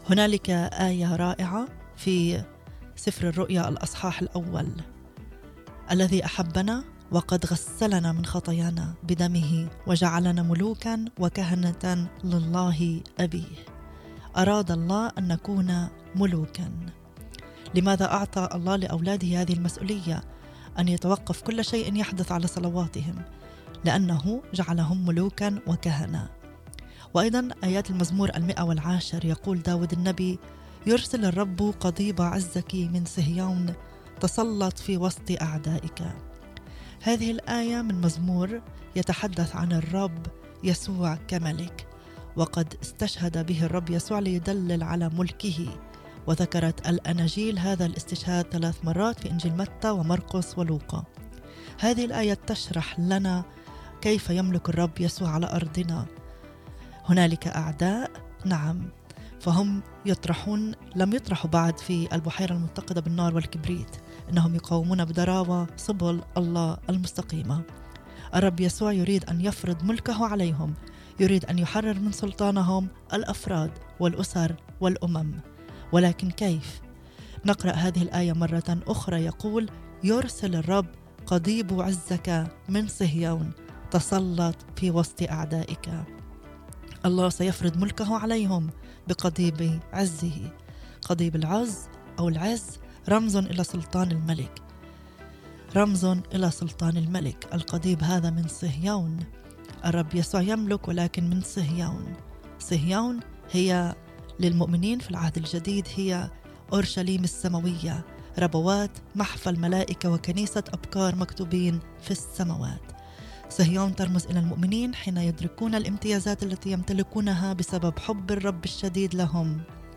هنالك آية رائعة في سفر الرؤيا الأصحاح الأول: الذي أحبنا وقد غسلنا من خطايانا بدمه وجعلنا ملوكا وكهنة لله أبيه. أراد الله أن نكون ملوكا. لماذا أعطى الله لأولاده هذه المسؤولية أن يتوقف كل شيء يحدث على صلواتهم؟ لأنه جعلهم ملوكا وكهنة. وأيضا آيات المزمور 110 يقول داود النبي: يرسل الرب قضيب عزك من صهيون، تسلط في وسط أعدائك. هذه الآية من مزمور يتحدث عن الرب يسوع كملك، وقد استشهد به الرب يسوع ليدلل على ملكه. وذكرت الأناجيل هذا الاستشهاد 3 مرات في إنجيل متى ومرقس ولوقا. هذه الآية تشرح لنا كيف يملك الرب يسوع على أرضنا. هنالك أعداء، نعم، فهم لم يطرحوا بعد في البحيرة المتقدة بالنار والكبريت، إنهم يقاومون بضراوة سبل الله المستقيمة. الرب يسوع يريد أن يفرض ملكه عليهم، يريد أن يحرر من سلطانهم الأفراد والأسر والأمم. ولكن كيف؟ نقرأ هذه الآية مرة أخرى. يقول: يرسل الرب قضيب عزك من صهيون، تسلط في وسط أعدائك. الله سيفرض ملكه عليهم بقضيب عزه. قضيب العز أو العز رمز إلى سلطان الملك، رمز إلى سلطان الملك. القضيب هذا من صهيون. الرب يسوع يملك ولكن من صهيون. صهيون هي للمؤمنين في العهد الجديد هي أورشليم السماوية، ربوات محفل ملائكة وكنيسة أبكار مكتوبين في السماوات. صهيون ترمز إلى المؤمنين حين يدركون الامتيازات التي يمتلكونها بسبب حب الرب الشديد لهم.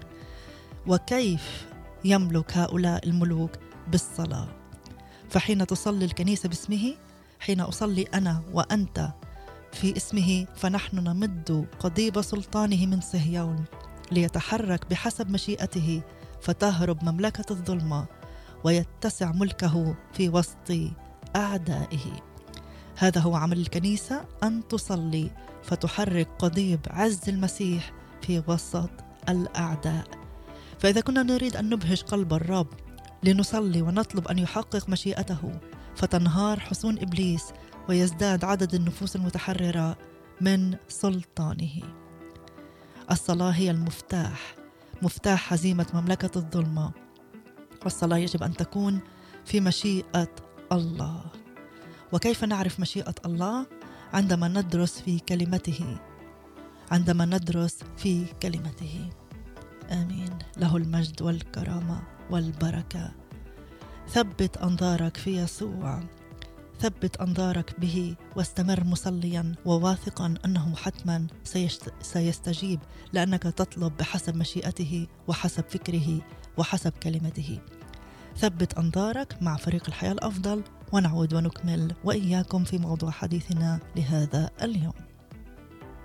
وكيف يملك هؤلاء الملوك؟ بالصلاة. فحين تصلي الكنيسة باسمه، حين أصلي أنا وأنت في اسمه، فنحن نمد قضيب سلطانه من صهيون ليتحرك بحسب مشيئته، فتهرب مملكة الظلمة ويتسع ملكه في وسط أعدائه. هذا هو عمل الكنيسة، أن تصلي فتحرك قضيب عز المسيح في وسط الأعداء. فإذا كنا نريد أن نبهج قلب الرب لنصلي ونطلب أن يحقق مشيئته، فتنهار حصون إبليس ويزداد عدد النفوس المتحررة من سلطانه. الصلاة هي المفتاح، مفتاح هزيمة مملكة الظلمة. والصلاة يجب أن تكون في مشيئة الله. وكيف نعرف مشيئة الله؟ عندما ندرس في كلمته، عندما ندرس في كلمته. آمين. له المجد والكرامة والبركة. ثبت أنظارك في يسوع، ثبت أنظارك به، واستمر مصليا وواثقا أنه حتما سيستجيب، لأنك تطلب بحسب مشيئته وحسب فكره وحسب كلمته. ثبت أنظارك مع فريق الحياة الأفضل، ونعود ونكمل وإياكم في موضوع حديثنا لهذا اليوم.